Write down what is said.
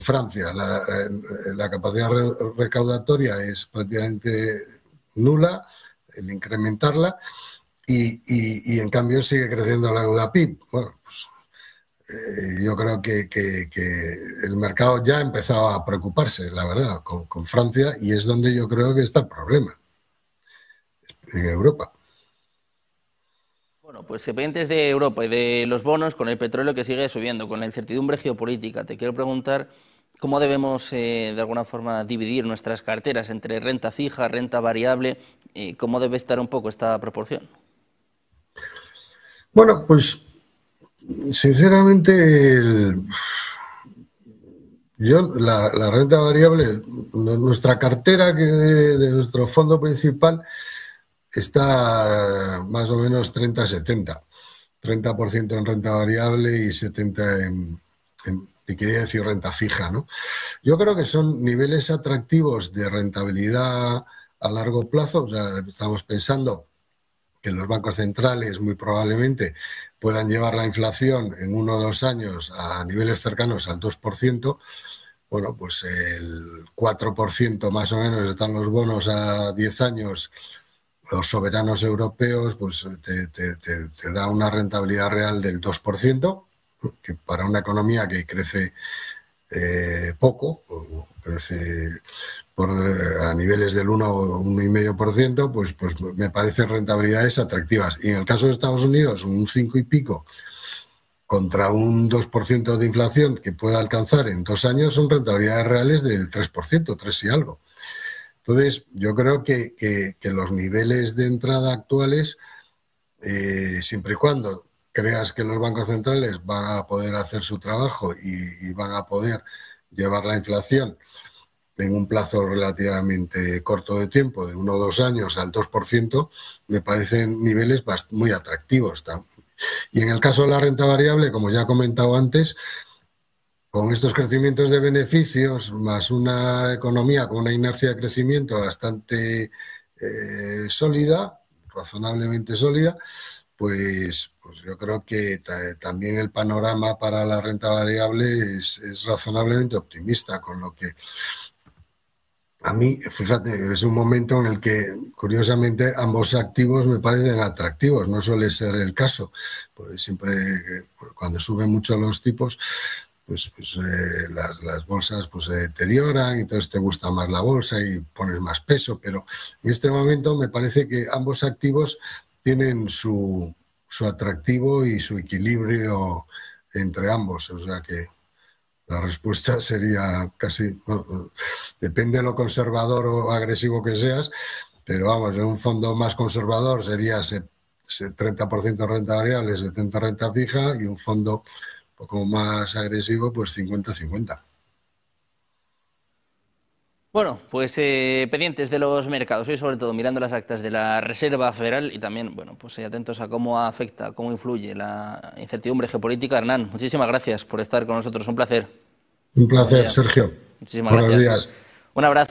Francia la capacidad recaudatoria es prácticamente nula, el incrementarla, y en cambio sigue creciendo la deuda PIB. Bueno, pues yo creo que el mercado ya ha empezado a preocuparse, la verdad, con Francia, y es donde yo creo que está el problema, en Europa. Bueno, pues pendientes de Europa y de los bonos, con el petróleo que sigue subiendo, con la incertidumbre geopolítica, te quiero preguntar cómo debemos de alguna forma dividir nuestras carteras entre renta fija, renta variable, cómo debe estar un poco esta proporción. Bueno, pues sinceramente la renta variable, nuestra cartera de nuestro fondo principal está más o menos 30-70. 30% en renta variable y 70% en liquidez y renta fija, ¿no? Yo creo que son niveles atractivos de rentabilidad a largo plazo. O sea, estamos pensando que los bancos centrales muy probablemente puedan llevar la inflación en 1 o 2 años a niveles cercanos al 2%. Bueno, pues el 4% más o menos están los bonos a 10 años. Los soberanos europeos pues te da una rentabilidad real del 2%, que para una economía que crece poco, crece a niveles del 1 o 1,5%, pues me parecen rentabilidades atractivas. Y en el caso de Estados Unidos, un 5 y pico contra un 2% de inflación que pueda alcanzar en 2 años, son rentabilidades reales del 3%, 3 y algo. Entonces, yo creo que los niveles de entrada actuales, siempre y cuando creas que los bancos centrales van a poder hacer su trabajo y van a poder llevar la inflación en un plazo relativamente corto de tiempo, de 1 o 2 años al 2%, me parecen niveles muy atractivos. Y en el caso de la renta variable, como ya he comentado antes, con estos crecimientos de beneficios, más una economía con una inercia de crecimiento bastante sólida, razonablemente sólida, pues yo creo que también el panorama para la renta variable es razonablemente optimista, con lo que a mí, fíjate, es un momento en el que, curiosamente, ambos activos me parecen atractivos. No suele ser el caso, pues siempre cuando suben mucho los tipos, pues las bolsas pues se deterioran, y entonces te gusta más la bolsa y pones más peso, pero en este momento me parece que ambos activos tienen su atractivo y su equilibrio entre ambos, o sea que la respuesta sería casi, depende de lo conservador o agresivo que seas, pero vamos, en un fondo más conservador sería 30% renta variable, 70% renta fija, y un fondo un poco más agresivo, pues 50-50. Bueno, pues pendientes de los mercados, hoy sobre todo mirando las actas de la Reserva Federal y también, bueno, pues atentos a cómo afecta, cómo influye la incertidumbre geopolítica. Hernán, muchísimas gracias por estar con nosotros, un placer. Un Buen placer, día. Sergio. Muchísimas Buenos gracias. días. Un abrazo.